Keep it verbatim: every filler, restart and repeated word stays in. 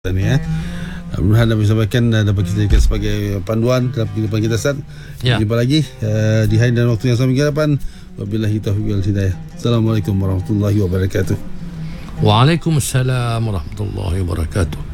Ni ya. Mudah-mudahan Nabi sampaikan uh, dapat kita jadikan sebagai panduan dalam kehidupan kita Ustaz. Ya. Jumpa lagi uh, di hari dan waktu yang sama minggu depan. Wabillahi taufiq wal hidayah. Assalamualaikum warahmatullahi wabarakatuh. Waalaikumsalam warahmatullahi wabarakatuh.